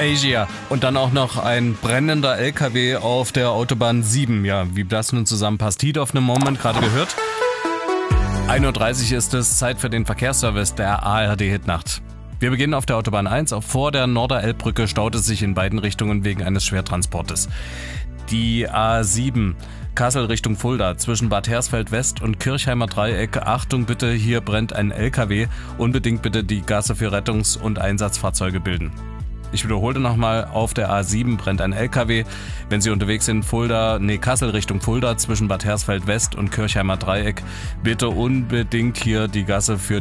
Asia. Und dann auch noch ein brennender LKW auf der Autobahn 7. Ja, wie das nun zusammenpasst. Heat of the Moment, gerade gehört. 1:30 Uhr ist es, Zeit für den Verkehrsservice der ARD-Hitnacht. Wir beginnen auf der Autobahn 1. Auch vor der Norderelbbrücke staut es sich in beiden Richtungen wegen eines Schwertransportes. Die A7 Kassel Richtung Fulda zwischen Bad Hersfeld West und Kirchheimer Dreieck. Achtung bitte, hier brennt ein LKW. Unbedingt bitte die Gasse für Rettungs- und Einsatzfahrzeuge bilden. Ich wiederhole nochmal, auf der A7 brennt ein LKW. Wenn Sie unterwegs sind, Kassel Richtung Fulda zwischen Bad Hersfeld West und Kirchheimer Dreieck, bitte unbedingt hier die Gasse für